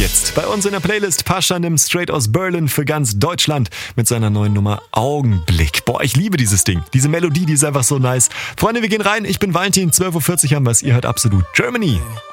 Jetzt bei uns in der Playlist Pashanim straight aus Berlin für ganz Deutschland mit seiner neuen Nummer Augenblick. Boah, ich liebe dieses Ding. Diese Melodie, die ist einfach so nice. Freunde, wir gehen rein. Ich bin Valentin, 12.40 Uhr haben wir es. Ihr hört absolut Germany.